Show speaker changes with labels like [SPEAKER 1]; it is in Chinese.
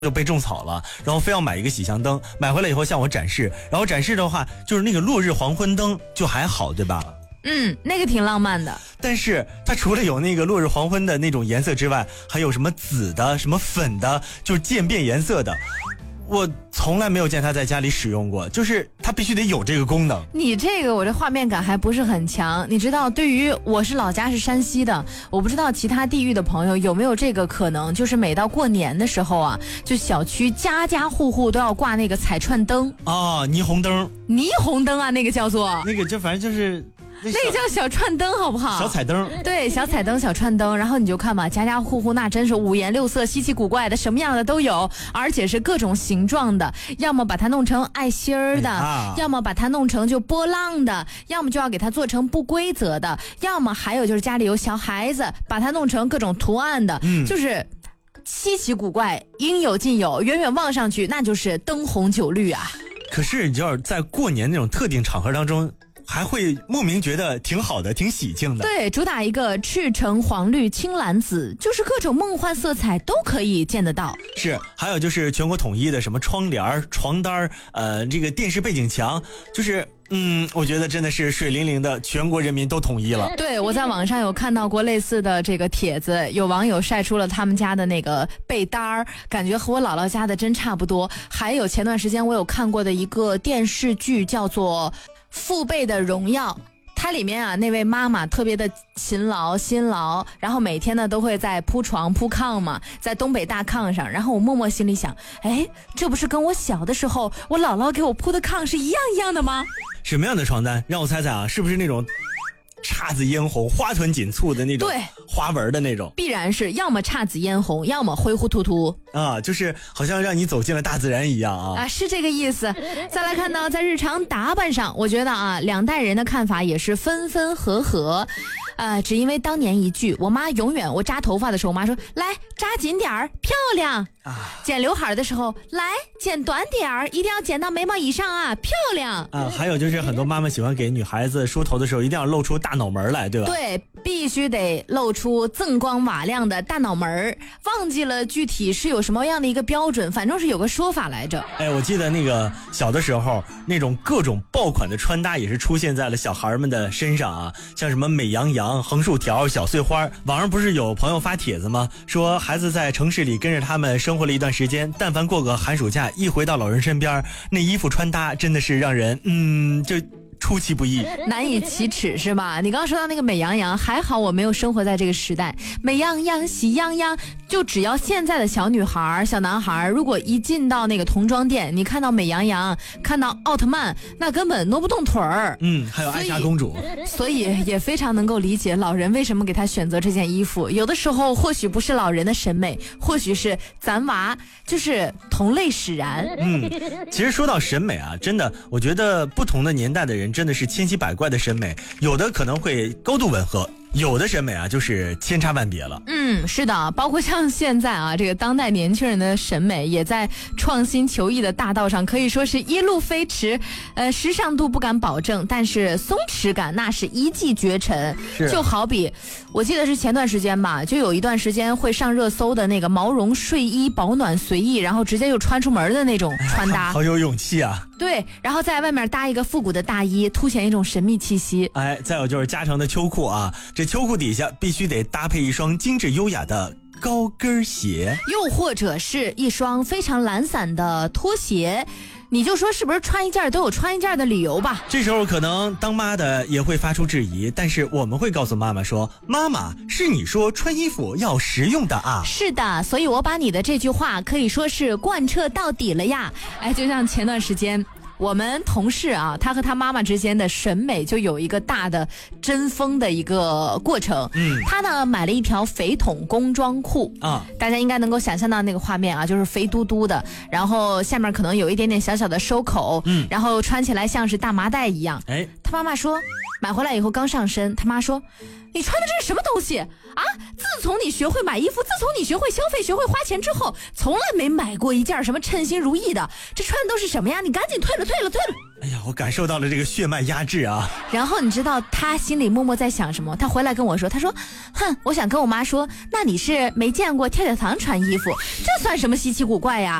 [SPEAKER 1] 就被种草了，然后非要买一个喜祥灯，买回来以后向我展示，然后展示的话就是那个落日黄昏灯就还好，对吧？
[SPEAKER 2] 那个挺浪漫的。
[SPEAKER 1] 但是它除了有那个落日黄昏的那种颜色之外，还有什么紫的、什么粉的，就是渐变颜色的。我从来没有见他在家里使用过，就是他必须得有这个功能。
[SPEAKER 2] 你这个我这画面感还不是很强，你知道，对于我是老家是山西的，我不知道其他地域的朋友有没有这个可能，就是每到过年的时候啊，就小区家家户户都要挂那个彩串灯
[SPEAKER 1] 啊，霓虹灯
[SPEAKER 2] 啊，那个叫做
[SPEAKER 1] 那个，就反正就是
[SPEAKER 2] 那个叫小串灯，好不好？
[SPEAKER 1] 小彩灯，
[SPEAKER 2] 对，小彩灯、小串灯。然后你就看吧，家家户户那真是五颜六色、稀奇古怪的，什么样的都有，而且是各种形状的，要么把它弄成爱心儿的，要么把它弄成就波浪的，要么就要给它做成不规则的，要么还有就是家里有小孩子，把它弄成各种图案的，就是稀奇古怪，应有尽有，远远望上去那就是灯红酒绿啊。
[SPEAKER 1] 可是你知道，在过年那种特定场合当中，还会莫名觉得挺好的，挺喜庆的。
[SPEAKER 2] 对，主打一个赤橙黄绿青蓝紫，就是各种梦幻色彩都可以见得到。
[SPEAKER 1] 是，还有就是全国统一的什么窗帘、床单，这个电视背景墙，就是我觉得真的是水灵灵的，全国人民都统一了。
[SPEAKER 2] 对，我在网上有看到过类似的这个帖子，有网友晒出了他们家的那个被单儿，感觉和我姥姥家的真差不多。还有前段时间我有看过的一个电视剧，叫做父辈的荣耀，它里面啊那位妈妈特别的勤劳辛劳，然后每天呢都会在铺床铺炕嘛，在东北大炕上，然后我默默心里想，这不是跟我小的时候我姥姥给我铺的炕是一样的吗？
[SPEAKER 1] 什么样的床单？让我猜猜啊，是不是那种姹紫嫣红、花团锦簇的那种，对，花纹的那种？必
[SPEAKER 2] 然是要么姹紫嫣红，要么灰乎突突
[SPEAKER 1] 啊，就是好像让你走进了大自然一样啊！
[SPEAKER 2] 是这个意思。再来看到在日常打扮上，我觉得啊，两代人的看法也是分分合合。只因为当年一句，我妈永远我扎头发的时候，我妈说来扎紧点儿，漂亮剪刘海的时候，来剪短点儿，一定要剪到眉毛以上啊，漂亮
[SPEAKER 1] 还有就是很多妈妈喜欢给女孩子梳头的时候，一定要露出大脑门来，对吧？
[SPEAKER 2] 对，必须得露出锃光瓦亮的大脑门，忘记了具体是有什么样的一个标准，反正是有个说法来着。
[SPEAKER 1] 我记得那个小的时候，那种各种爆款的穿搭也是出现在了小孩们的身上啊，像什么美羊羊、横竖条、小碎花。网上不是有朋友发帖子吗？说孩子在城市里跟着他们生活了一段时间，但凡过个寒暑假，一回到老人身边，那衣服穿搭真的是让人就出其不意，
[SPEAKER 2] 难以启齿，是吧？你刚刚说到那个美羊羊，还好我没有生活在这个时代。美羊羊喜羊羊，就只要现在的小女孩小男孩如果一进到那个童装店，你看到美羊羊，看到奥特曼，那根本挪不动腿儿。
[SPEAKER 1] 还有艾莎公主，
[SPEAKER 2] 所以也非常能够理解老人为什么给他选择这件衣服。有的时候或许不是老人的审美，或许是咱娃就是同类使然。
[SPEAKER 1] 其实说到审美啊，真的我觉得不同的年代的人真的是千奇百怪的审美，有的可能会高度吻合，有的审美啊就是千差万别了。
[SPEAKER 2] 是的，包括像现在啊，这个当代年轻人的审美也在创新求异的大道上，可以说是一路飞驰。时尚度不敢保证，但是松弛感那是一骑绝尘。就好比我记得是前段时间吧，就有一段时间会上热搜的那个毛绒睡衣，保暖随意，然后直接就穿出门的那种穿搭，
[SPEAKER 1] 好有勇气啊。
[SPEAKER 2] 对，然后在外面搭一个复古的大衣，凸显一种神秘气息。
[SPEAKER 1] 再有就是加长的秋裤啊，这秋裤底下必须得搭配一双精致优雅的高跟鞋，
[SPEAKER 2] 又或者是一双非常懒散的拖鞋。你就说是不是穿一件都有穿一件的理由吧？
[SPEAKER 1] 这时候可能当妈的也会发出质疑，但是我们会告诉妈妈说，妈妈是你说穿衣服要实用的啊。
[SPEAKER 2] 是的，所以我把你的这句话可以说是贯彻到底了呀。就像前段时间我们同事啊，他和他妈妈之间的审美就有一个大的针锋的一个过程。他呢买了一条肥筒工装裤啊，大家应该能够想象到那个画面啊，就是肥嘟嘟的，然后下面可能有一点点小小的收口，然后穿起来像是大麻袋一样。 他妈妈说买回来以后刚上身，他妈说你穿的这是什么东西啊？自从你学会买衣服，自从你学会消费，学会花钱之后，从来没买过一件什么称心如意的，这穿的都是什么呀？你赶紧退了。
[SPEAKER 1] 哎呀，我感受到了这个血脉压制啊。
[SPEAKER 2] 然后你知道他心里默默在想什么？他回来跟我说，他说哼，我想跟我妈说，那你是没见过跳跳糖穿衣服，这算什么稀奇古怪呀？